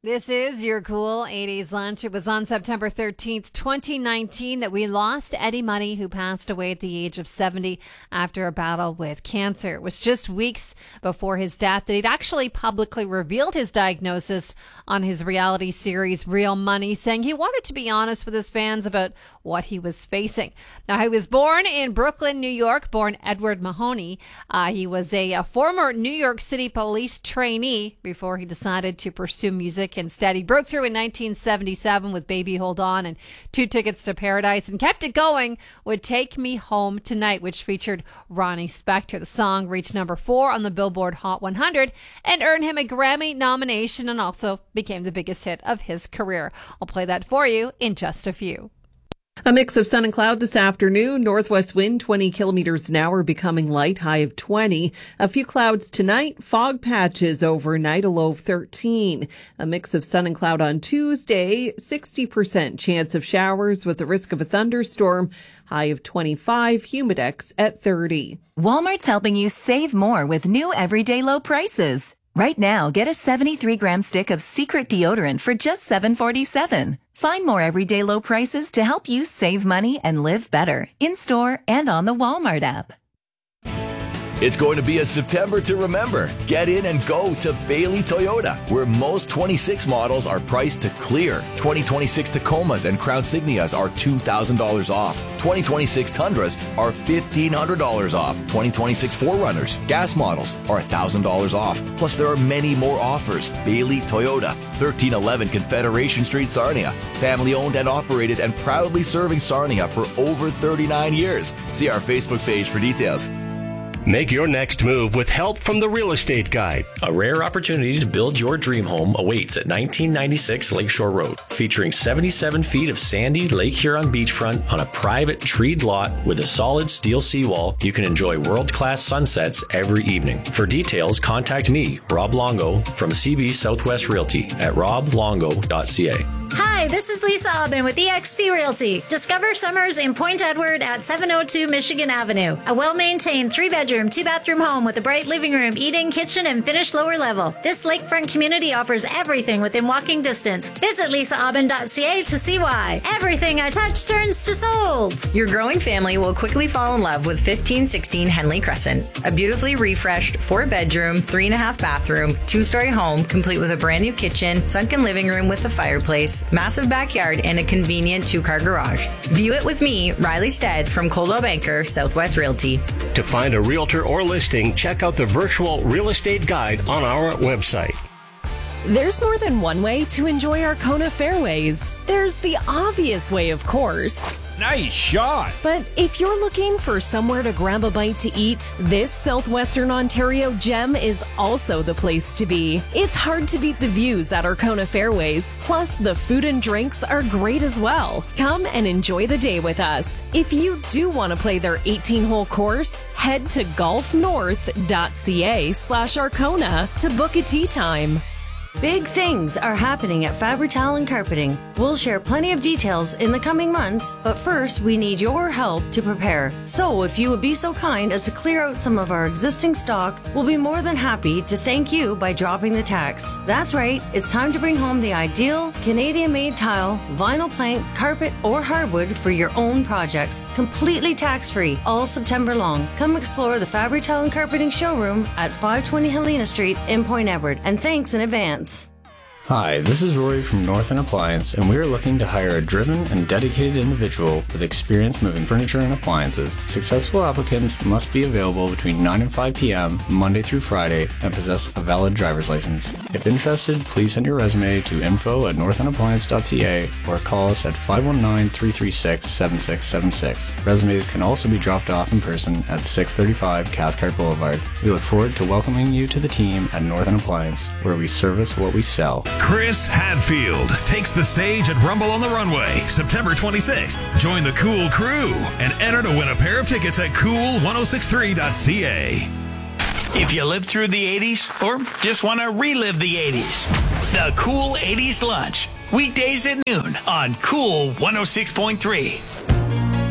This is your cool 80s lunch. It was on September 13th, 2019 that we lost Eddie Money, who passed away at the age of 70 after a battle with cancer. It was just weeks before his death that he'd actually publicly revealed his diagnosis on his reality series Real Money, saying he wanted to be honest with his fans about what he was facing. Now, he was born in Brooklyn, New York, born Edward Mahoney. He was a former New York City police trainee before he decided to pursue music. Instead, he broke through in 1977 with Baby Hold On and 2 Tickets to Paradise, and kept it going with Take Me Home Tonight, which featured Ronnie Spector. The song reached number 4 on the Billboard Hot 100 and earned him a Grammy nomination, and also became the biggest hit of his career. I'll play that for you in just a few. A mix of sun and cloud this afternoon. Northwest wind 20 kilometers an hour, becoming light, high of 20. A few clouds tonight, fog patches overnight, a low of 13. A mix of sun and cloud on Tuesday, 60% chance of showers with a risk of a thunderstorm, high of 25, humidex at 30. Walmart's helping you save more with new everyday low prices. Right now, get a 73-gram stick of Secret deodorant for just $7.47. Find more everyday low prices to help you save money and live better in-store and on the Walmart app. It's going to be a September to remember. Get in and go to Bailey Toyota, where most 26 models are priced to clear. 2026 Tacomas and Crown Signias are $2,000 off. 2026 Tundras are $1,500 off. 2026 4Runners, gas models, are $1,000 off. Plus, there are many more offers. Bailey Toyota, 1311 Confederation Street, Sarnia. Family owned and operated and proudly serving Sarnia for over 39 years. See our Facebook page for details. Make your next move with help from the Real Estate Guide. A rare opportunity to build your dream home awaits at 1996 Lakeshore Road, featuring 77 feet of sandy Lake Huron beachfront on a private treed lot with a solid steel seawall. You can enjoy world-class sunsets every evening. For details, contact me, Rob Longo, from CB Southwest Realty at roblongo.ca. Hi, this is Lisa Aubin with eXp Realty. Discover summers in Point Edward at 702 Michigan Avenue. A well-maintained 3-bedroom, 2-bathroom home with a bright living room, eating, kitchen, and finished lower level. This lakefront community offers everything within walking distance. Visit lisaaubin.ca to see why. Everything I touch turns to sold. Your growing family will quickly fall in love with 1516 Henley Crescent. A beautifully refreshed 4-bedroom, 3.5-bathroom, 2-story home complete with a brand new kitchen, sunken living room with a fireplace, massive backyard, and a convenient 2-car garage. View it with me, Riley Stead from Coldwell Banker, Southwest Realty. To find a realtor or listing, check out the virtual Real Estate Guide on our website. There's more than one way to enjoy Arkona Fairways. There's the obvious way, of course. Nice shot! But if you're looking for somewhere to grab a bite to eat, this Southwestern Ontario gem is also the place to be. It's hard to beat the views at Arkona Fairways, plus the food and drinks are great as well. Come and enjoy the day with us. If you do want to play their 18-hole course, head to golfnorth.ca/Arkona to book a tee time. Big things are happening at Fabri-Talan and Carpeting. We'll share plenty of details in the coming months, but first we need your help to prepare. So if you would be so kind as to clear out some of our existing stock, we'll be more than happy to thank you by dropping the tax. That's right, it's time to bring home the ideal Canadian-made tile, vinyl plank, carpet, or hardwood for your own projects. Completely tax-free all September long. Come explore the Fabri-Talan and Carpeting showroom at 520 Helena Street in Point Edward, and thanks in advance. Hi, this is Rory from Northern Appliance, and we are looking to hire a driven and dedicated individual with experience moving furniture and appliances. Successful applicants must be available between 9 and 5 p.m. Monday through Friday and possess a valid driver's license. If interested, please send your resume to info@northernappliance.ca or call us at 519-336-7676. Resumes can also be dropped off in person at 635 Cathcart Boulevard. We look forward to welcoming you to the team at Northern Appliance, where we service what we sell. Chris Hadfield takes the stage at Rumble on the Runway, September 26th. Join the Cool Crew and enter to win a pair of tickets at cool1063.ca. If you lived through the 80s or just want to relive the 80s, the Cool 80s Lunch, weekdays at noon on Cool 106.3.